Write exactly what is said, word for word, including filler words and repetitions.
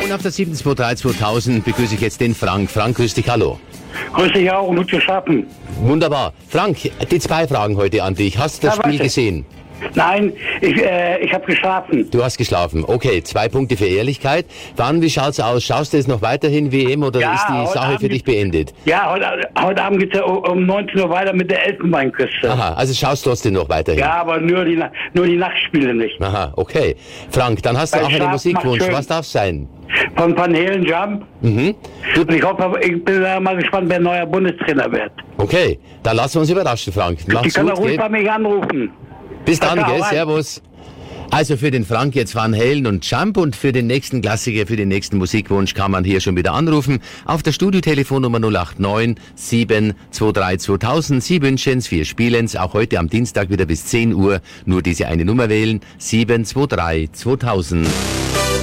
neun auf der sieben zwei drei zweitausend begrüße ich jetzt den Frank. Frank, grüß dich, hallo. Grüß dich auch und gut geschlafen. Wunderbar. Frank, die zwei Fragen heute an dich. Hast du das Ja, Spiel warte. gesehen? Nein, ich, äh, ich habe geschlafen. Du hast geschlafen. Okay, zwei Punkte für Ehrlichkeit. Wann, wie schaut's aus? Schaust du jetzt noch weiterhin W M oder Ja, ist die heute Sache Abend für dich beendet? Ja, heute, heute Abend geht's ja um um neunzehn Uhr weiter mit der Elfenbeinküste. Aha, also schaust du trotzdem noch weiterhin? Ja, aber nur die, Na- nur die Nachtspiele nicht. Aha, okay. Frank, dann hast du Weil auch einen Schlaf Musikwunsch. macht schön. Was darf's sein? Von Van Halen Jump. Mhm. Und ich hoffe, ich bin da mal gespannt, wer neuer Bundestrainer wird. Okay, dann lassen wir uns überraschen, Frank. Die Mach's kann gut, doch ruhig gell? bei mich anrufen. Bis dann, Ciao, gell? rein. Servus. Also für den Frank jetzt Van Halen und Jump und für den nächsten Klassiker, für den nächsten Musikwunsch kann man hier schon wieder anrufen. Auf der Studiotelefonnummer null acht neun sieben zwei drei zweitausend. Sie wünschen's, wir spielen's. Auch heute am Dienstag wieder bis zehn Uhr. Nur diese eine Nummer wählen. sieben zwei drei zweitausend.